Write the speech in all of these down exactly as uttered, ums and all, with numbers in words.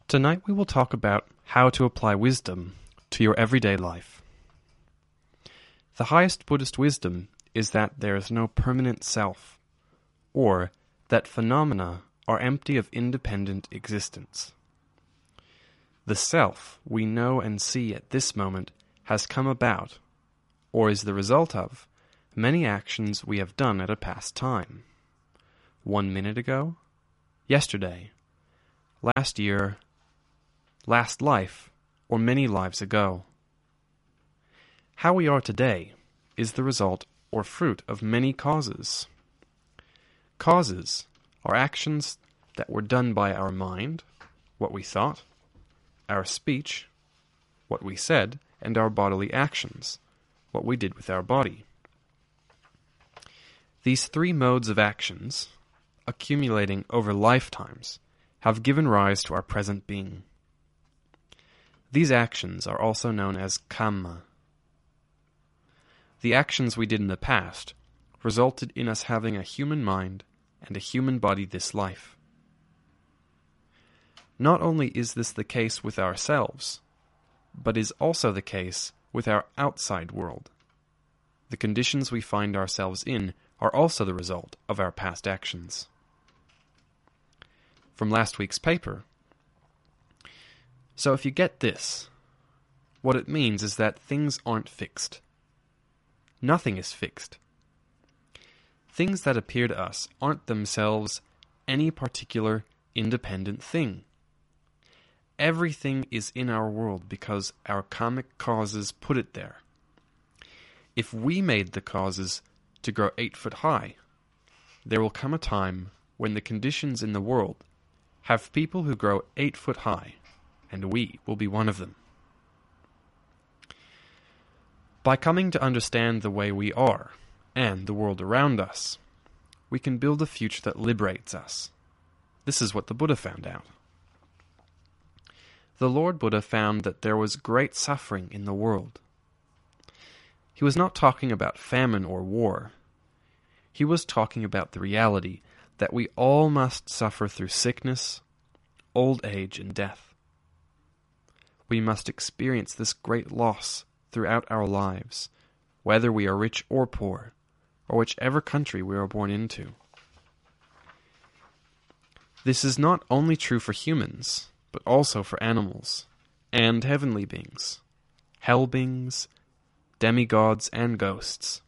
Tonight we will talk about how to apply wisdom to your everyday life. The highest Buddhist wisdom is that there is no permanent self, or that phenomena are empty of independent existence. The self we know and see at this moment has come about, or is the result of, many actions we have done at a past time. One minute ago, yesterday, last year, last life, or many lives ago. How we are today is the result or fruit of many causes. Causes are actions that were done by our mind, what we thought, our speech, what we said, and our bodily actions, what we did with our body. These three modes of actions, accumulating over lifetimes, have given rise to our present being. These actions are also known as kamma. The actions we did in the past resulted in us having a human mind and a human body this life. Not only is this the case with ourselves, but is also the case with our outside world. The conditions we find ourselves in are also the result of our past actions. From last week's paper. So if you get this, what it means is that things aren't fixed. Nothing is fixed. Things that appear to us aren't themselves any particular independent thing. Everything is in our world because our karmic causes put it there. If we made the causes to grow eight foot high, there will come a time when the conditions in the world have people who grow eight foot high, and we will be one of them. By coming to understand the way we are, and the world around us, we can build a future that liberates us. This is what the Buddha found out. The Lord Buddha found that there was great suffering in the world. He was not talking about famine or war. He was talking about the reality that we all must suffer through sickness, old age, and death. We must experience this great loss throughout our lives, whether we are rich or poor, or whichever country we are born into. This is not only true for humans, but also for animals, and heavenly beings, hell beings, demigods, and ghosts.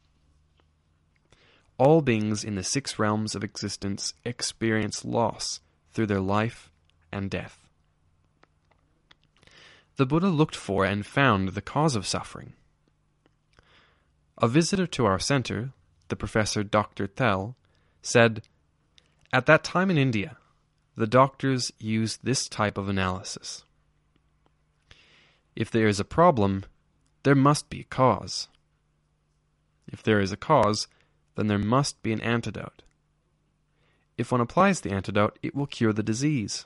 All beings in the six realms of existence experience loss through their life and death. The Buddha looked for and found the cause of suffering. A visitor to our center, the Professor Doctor Thel, said, "At that time in India, the doctors used this type of analysis. If there is a problem, there must be a cause. If there is a cause, then there must be an antidote. If one applies the antidote, it will cure the disease."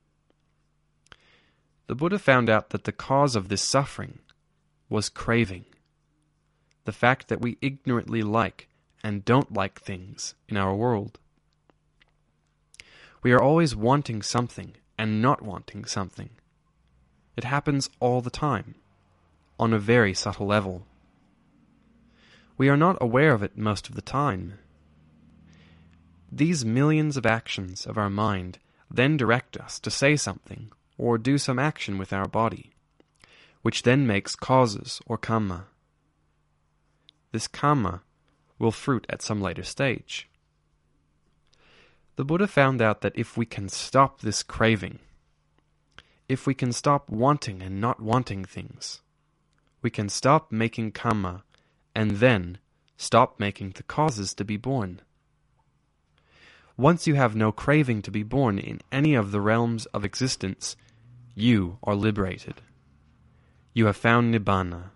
The Buddha found out that the cause of this suffering was craving, the fact that we ignorantly like and don't like things in our world. We are always wanting something and not wanting something. It happens all the time, on a very subtle level. We are not aware of it most of the time. These millions of actions of our mind then direct us to say something or do some action with our body, which then makes causes or kamma. This kamma will fruit at some later stage. The Buddha found out that if we can stop this craving, if we can stop wanting and not wanting things, we can stop making kamma and then stop making the causes to be born. Once you have no craving to be born in any of the realms of existence, you are liberated. You have found Nibbana.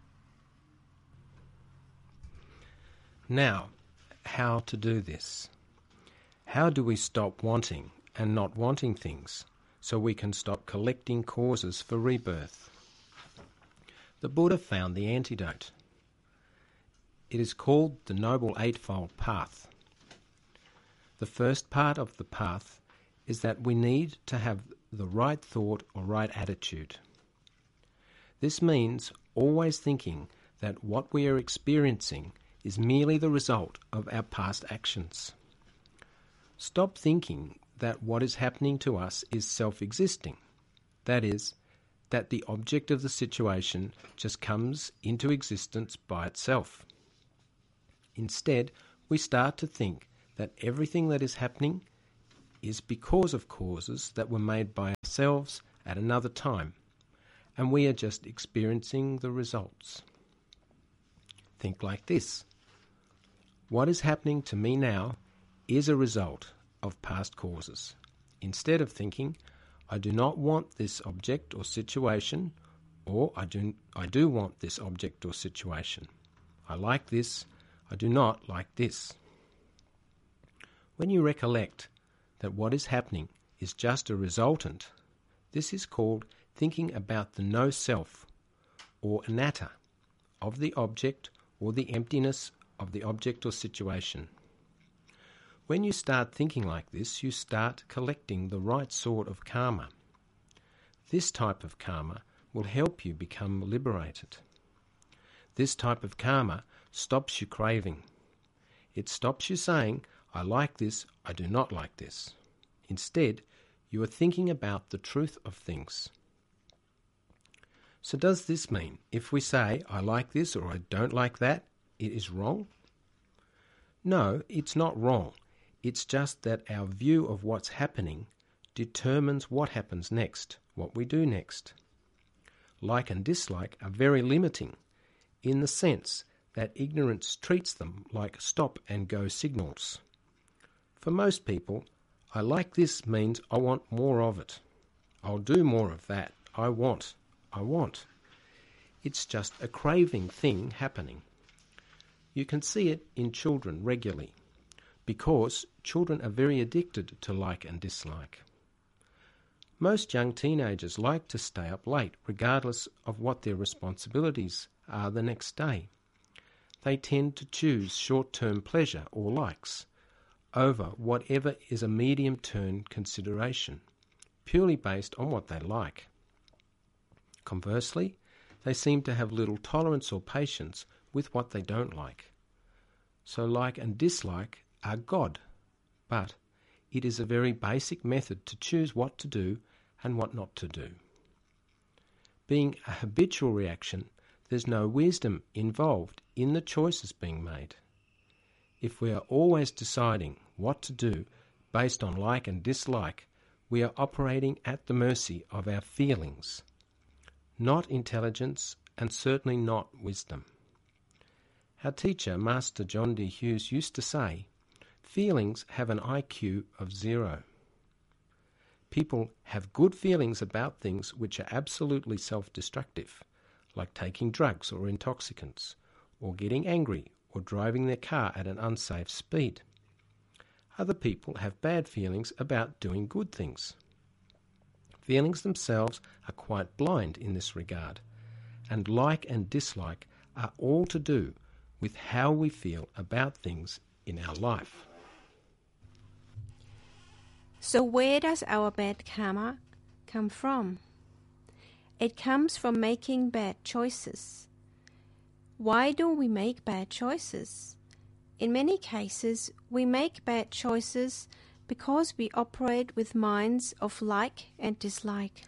Now, how to do this? How do we stop wanting and not wanting things so we can stop collecting causes for rebirth? The Buddha found the antidote. It is called the Noble Eightfold Path. The first part of the path is that we need to have the right thought or right attitude. This means always thinking that what we are experiencing is merely the result of our past actions. Stop thinking that what is happening to us is self-existing. That is, that the object of the situation just comes into existence by itself. Instead, we start to think that everything that is happening is because of causes that were made by ourselves at another time, and we are just experiencing the results. Think like this. What is happening to me now is a result of past causes. Instead of thinking, I do not want this object or situation, or I do, I do want this object or situation. I like this, I do not like this. When you recollect that what is happening is just a resultant, this is called thinking about the no-self, or anatta, of the object or the emptiness of the object or situation. When you start thinking like this, you start collecting the right sort of karma. This type of karma will help you become liberated. This type of karma stops you craving. It stops you saying, I like this, I do not like this. Instead, you are thinking about the truth of things. So does this mean if we say, I like this or I don't like that, it is wrong? No, it's not wrong. It's just that our view of what's happening determines what happens next, what we do next. Like and dislike are very limiting in the sense that ignorance treats them like stop-and-go signals. For most people, I like this means I want more of it. I'll do more of that. I want. I want. It's just a craving thing happening. You can see it in children regularly, because children are very addicted to like and dislike. Most young teenagers like to stay up late regardless of what their responsibilities are the next day. They tend to choose short-term pleasure or likes over whatever is a medium-term consideration, purely based on what they like. Conversely, they seem to have little tolerance or patience with what they don't like. So like and dislike are God, but it is a very basic method to choose what to do and what not to do. Being a habitual reaction, there's no wisdom involved in the choices being made. If we are always deciding what to do based on like and dislike, we are operating at the mercy of our feelings, not intelligence and certainly not wisdom. Our teacher, Master John D. Hughes, used to say, feelings have an I Q of zero. People have good feelings about things which are absolutely self-destructive, like taking drugs or intoxicants, or getting angry, or driving their car at an unsafe speed. Other people have bad feelings about doing good things. Feelings themselves are quite blind in this regard, and like and dislike are all to do with how we feel about things in our life. So where does our bad karma come from? It comes from making bad choices. Why do we make bad choices? In many cases, we make bad choices because we operate with minds of like and dislike.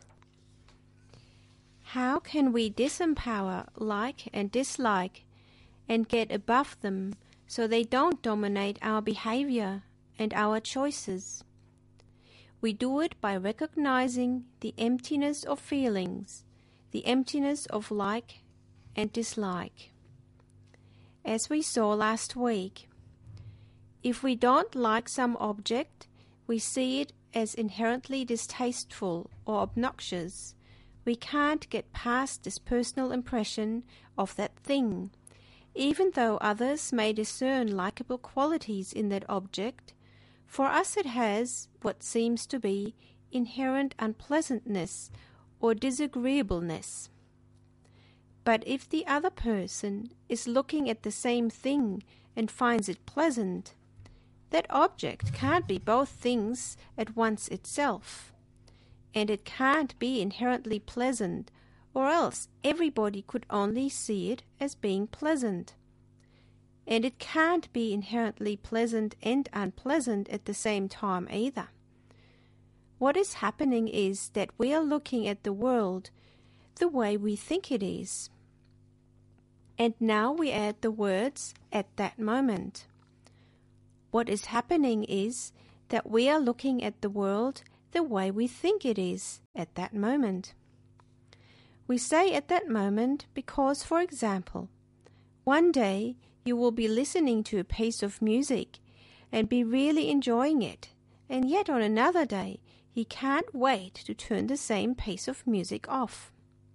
How can we disempower like and dislike and get above them so they don't dominate our behavior and our choices? We do it by recognizing the emptiness of feelings, the emptiness of like and dislike. As we saw last week, if we don't like some object, we see it as inherently distasteful or obnoxious. We can't get past this personal impression of that thing. Even though others may discern likable qualities in that object, for us it has what seems to be inherent unpleasantness or disagreeableness. But if the other person is looking at the same thing and finds it pleasant, that object can't be both things at once itself, and it can't be inherently pleasant, or else everybody could only see it as being pleasant. And it can't be inherently pleasant and unpleasant at the same time either. What is happening is that we are looking at the world the way we think it is. And now we add the words "at that moment." What is happening is that we are looking at the world the way we think it is at that moment. We say "at that moment" because, for example, one day you will be listening to a piece of music and be really enjoying it, and yet on another day you can't wait to turn the same piece of music off.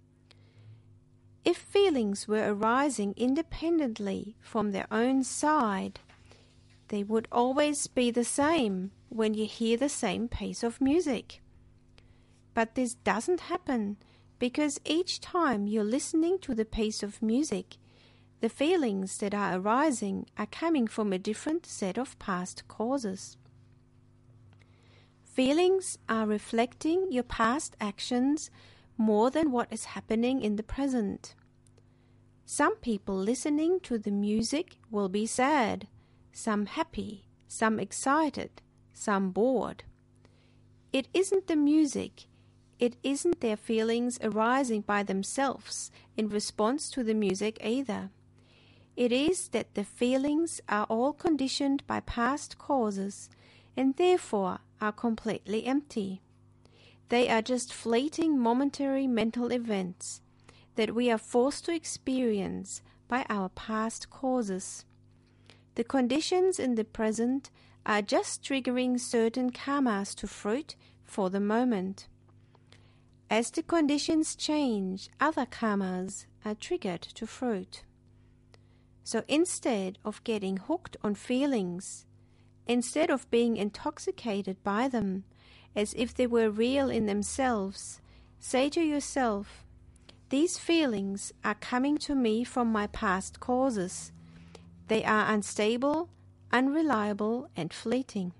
If feelings were arising independently from their own side, they would always be the same when you hear the same piece of music. But this doesn't happen because each time you're listening to the piece of music, the feelings that are arising are coming from a different set of past causes. Feelings are reflecting your past actions more than what is happening in the present. Some people listening to the music will be sad, some happy, some excited, some bored. It isn't the music, it isn't their feelings arising by themselves in response to the music either. It is that the feelings are all conditioned by past causes and therefore are completely empty. They are just fleeting momentary mental events that we are forced to experience by our past causes. The conditions in the present are just triggering certain karmas to fruit for the moment. As the conditions change, other karmas are triggered to fruit. So instead of getting hooked on feelings, instead of being intoxicated by them as if they were real in themselves, say to yourself, "These feelings are coming to me from my past causes. They are unstable, unreliable, and fleeting."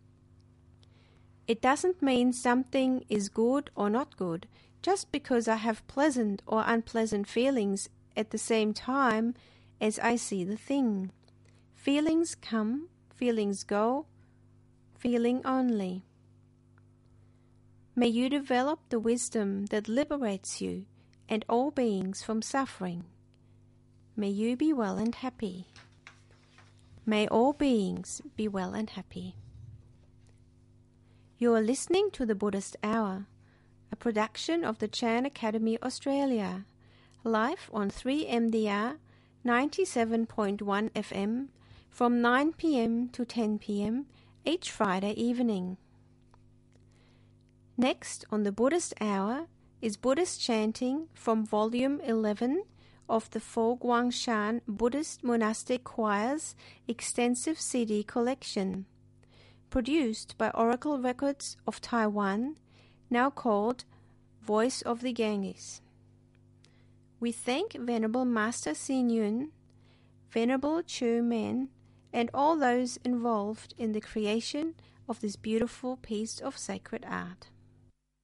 It doesn't mean something is good or not good just because I have pleasant or unpleasant feelings at the same time as I see the thing. Feelings come, feelings go, feeling only. May you develop the wisdom that liberates you and all beings from suffering. May you be well and happy. May all beings be well and happy. You are listening to the Buddhist Hour, a production of the Chan Academy Australia, live on three M D R ninety-seven point one F M from nine p m to ten p m each Friday evening. Next on the Buddhist Hour is Buddhist chanting from Volume eleven of the Fo Guangshan Buddhist Monastic Choir's extensive C D collection, produced by Oracle Records of Taiwan, now called Voice of the Ganges. We thank Venerable Master Hsien Yun, Venerable Chu Men, and all those involved in the creation of this beautiful piece of sacred art.